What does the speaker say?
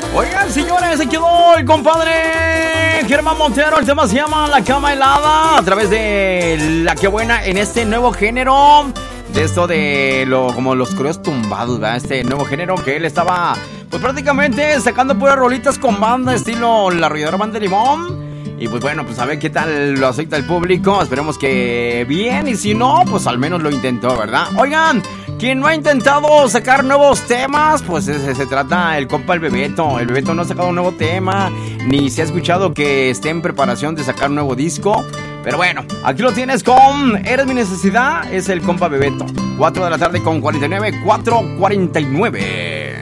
Oigan, señores, se quedó el compadre Germán Montero. El tema se llama La Cama Helada, a través de La Que Buena, en este nuevo género de esto de como los correos tumbados, ¿verdad? Este nuevo género que él estaba, pues prácticamente sacando puras rolitas con banda, estilo La Arrolladora Banda de Limón. Y pues bueno, pues a ver qué tal lo acepta el público. Esperemos que bien, y si no, pues al menos lo intentó, ¿verdad? Oigan, quien no ha intentado sacar nuevos temas, pues se trata el compa el Bebeto. El Bebeto no ha sacado un nuevo tema, ni se ha escuchado que esté en preparación de sacar un nuevo disco. Pero bueno, aquí lo tienes con Eres Mi Necesidad, es el compa Bebeto. 4 de la tarde con 49, 4:49.